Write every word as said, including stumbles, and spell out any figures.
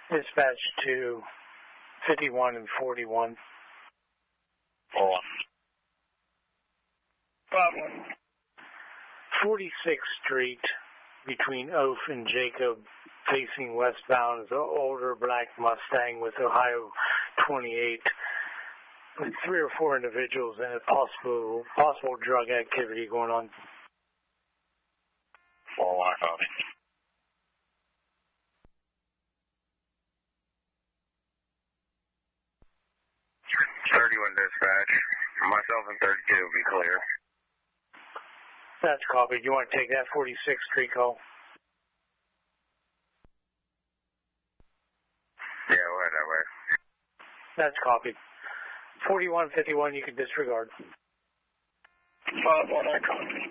Dispatch to fifty-one and forty-one. Oh. Problem. forty-sixth Street between Oaf and Jacob, facing westbound, is an older black Mustang with Ohio twenty-eight, with three or four individuals and a possible possible drug activity going on. Oh, I copy. thirty-one dispatch. Myself and thirty-two will be clear. That's copied. You want to take that forty-sixth Street call? Yeah, we'll head that way. That's copied. forty-one fifty-one, you can disregard. Five one, I copy.